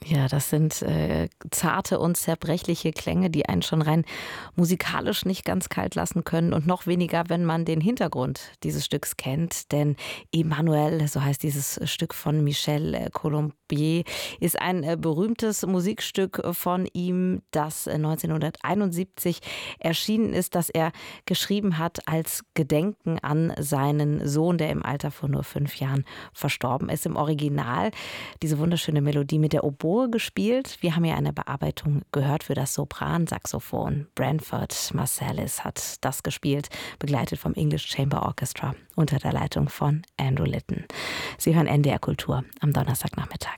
Ja, das sind zarte und zerbrechliche Klänge, die einen schon rein musikalisch nicht ganz kalt lassen können und noch weniger, wenn man den Hintergrund dieses Stücks kennt. Denn Emmanuel, so heißt dieses Stück von Michel Colombier, ist ein berühmtes Musikstück von ihm, das 1971 erschienen ist, das er geschrieben hat als Gedenken an seinen Sohn, der im Alter von nur 5 Jahren verstorben ist. Im Original diese wunderschöne Melodie mit der Oboe gespielt. Wir haben ja eine Bearbeitung gehört für das Sopran-Saxophon. Branford Marsalis hat das gespielt, begleitet vom English Chamber Orchestra unter der Leitung von Andrew Litton. Sie hören NDR Kultur am Donnerstagnachmittag.